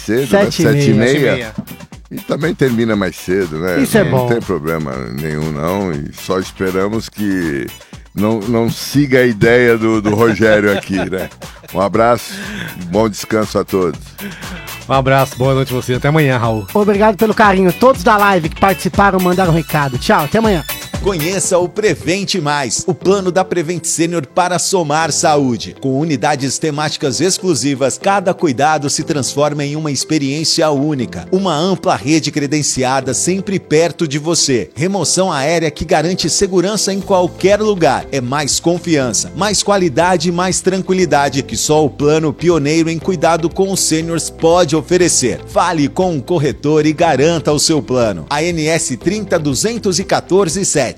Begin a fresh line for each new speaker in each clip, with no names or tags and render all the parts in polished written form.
cedo, né? 7h30. E também termina mais cedo, né?
Isso é bom.
Não tem problema nenhum, não. E só esperamos que não siga a ideia do Rogério aqui, né? Um abraço, bom descanso a todos.
Um abraço, boa noite a você. Até amanhã, Raul.
Obrigado pelo carinho. Todos da live que participaram mandaram um recado. Tchau, até amanhã.
Conheça o Prevente Mais, o plano da Prevent Senior para somar saúde. Com unidades temáticas exclusivas, cada cuidado se transforma em uma experiência única. Uma ampla rede credenciada sempre perto de você. Remoção aérea que garante segurança em qualquer lugar. É mais confiança, mais qualidade e mais tranquilidade que só o plano pioneiro em cuidado com os sêniors pode oferecer. Fale com um corretor e garanta o seu plano. ANS 302147.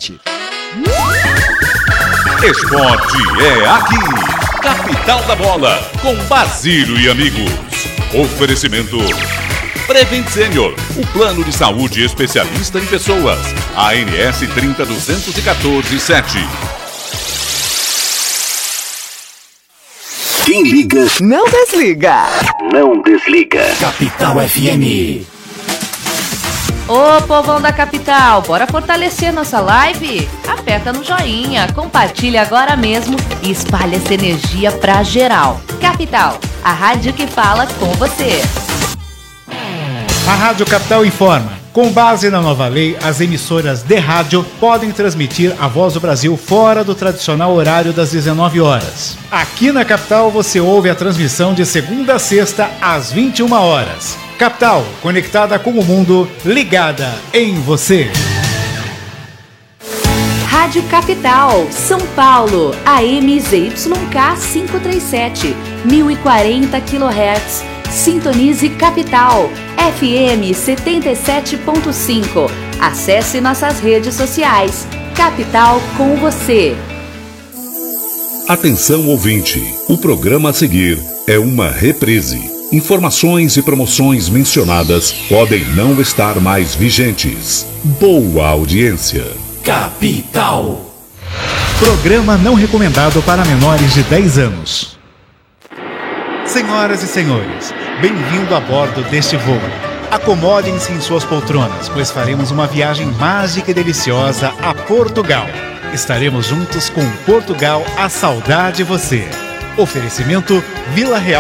Esporte é aqui. Capital da Bola, com Basílio e amigos. Oferecimento Prevent Senior, o plano de saúde especialista em pessoas. ANS 302147.
Quem liga,
não desliga.
Não desliga.
Capital FM.
Ô, povão da capital, bora fortalecer nossa live? Aperta no joinha, compartilha agora mesmo e espalha essa energia pra geral. Capital, a rádio que fala com você.
A Rádio Capital informa. Com base na nova lei, as emissoras de rádio podem transmitir a Voz do Brasil fora do tradicional horário das 19 horas. Aqui na Capital você ouve a transmissão de segunda a sexta às 21 horas. Capital, conectada com o mundo, ligada em você.
Rádio Capital, São Paulo, AM ZYK 537, 1040 kHz. Sintonize Capital, FM 77.5. Acesse nossas redes sociais. Capital com você.
Atenção ouvinte, o programa a seguir é uma reprise. Informações e promoções mencionadas podem não estar mais vigentes. Boa audiência.
Capital.
Programa não recomendado para menores de 10 anos. Senhoras e senhores, bem-vindo a bordo deste voo. Acomodem-se em suas poltronas, pois faremos uma viagem mágica e deliciosa a Portugal. Estaremos juntos com Portugal, a saudade de você. Oferecimento Vila Real